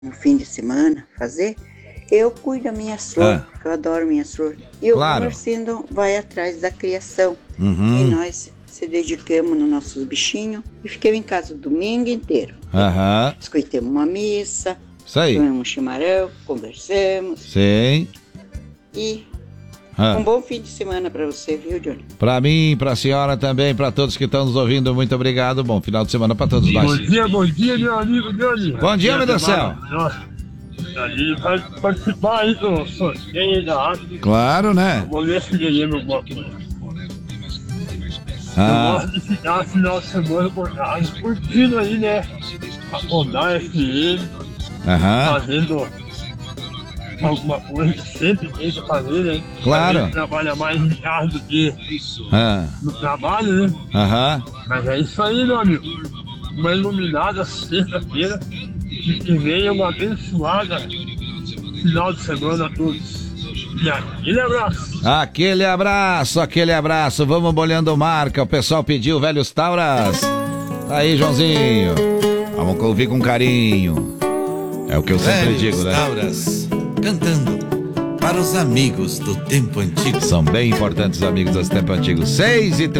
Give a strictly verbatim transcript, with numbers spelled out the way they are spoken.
no fim de semana fazer, eu cuido da minha flor, Ah. porque eu adoro minha flor. E o Claro. Marcindo vai atrás da criação. Uhum. E nós se dedicamos nos nossos bichinhos e fiquei em casa o domingo inteiro. Aham. Escutamos uma missa, Isso aí. tomamos um chimarrão, conversamos Sim. e Ah. um bom fim de semana para você, viu, Johnny? Pra mim, pra senhora também, pra todos que estão nos ouvindo, muito obrigado. Bom final de semana pra todos nós. Bom dia, bom dia, meu amigo Johnny. Bom dia, meu Deus do céu. Nossa, a gente vai participar aí do sorteio da arte. Claro, né? Vou ver se ganhamos alguma coisa. Eu Ah, gosto de ficar final de semana por casa, curtindo aí, né? A Rodar F M, aham. fazendo alguma coisa, sempre tem que fazer, né? Claro. A gente trabalha mais em casa do que Ah, no trabalho, né? aham. Mas é isso aí, meu amigo. Uma iluminada sexta-feira e que venha uma abençoada final de semana a todos. E aquele abraço. Aquele abraço, aquele abraço. Vamos bolhando marca. O pessoal pediu Velhos Tauras. Tá aí, Joãozinho. Vamos ouvir com carinho. É o que eu sempre Velhos digo, né? Tauras, cantando para os amigos do tempo antigo. São bem importantes amigos dos tempos antigos. seis e